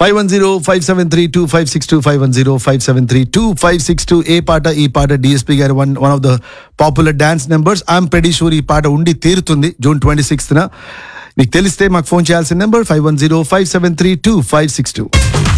510-573-2562 510-573-2562 ఏ పాట ఈ పాట డిఎస్పీ గారి one of the popular dance numbers. I'm pretty sure ఈ పాట ఉండి తీరుతుంది June 26th. మీకు తెలిస్తే మాకు ఫోన్ చేయాల్సిన నెంబర్ 510-573-2562.